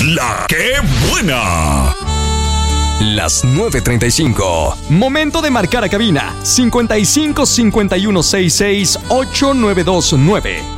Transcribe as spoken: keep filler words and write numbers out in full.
La que buena. Las nueve treinta y cinco. Momento de marcar a cabina. cincuenta y cinco cincuenta y uno sesenta y seis ochenta y nueve veintinueve.